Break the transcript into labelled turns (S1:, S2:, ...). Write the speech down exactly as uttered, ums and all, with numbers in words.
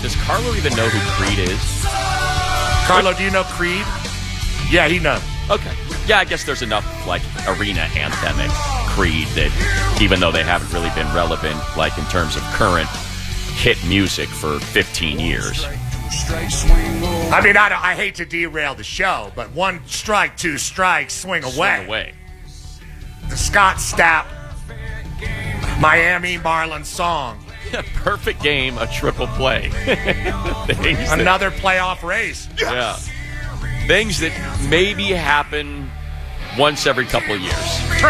S1: Does Carlo even know who Creed is?
S2: Carlo, do you know Creed? Yeah, he knows.
S1: Okay. Yeah, I guess there's enough, like, arena anthemic Creed that even though they haven't really been relevant, like, in terms of current hit music for fifteen years.
S2: I mean, I, don't, I hate to derail the show, but one strike, two strikes, swing away.
S1: Swing away.
S2: The Scott Stapp Miami Marlins song.
S1: Perfect game, a triple play.
S2: Another that, playoff race.
S1: Yeah. Things that maybe happen once every couple of years.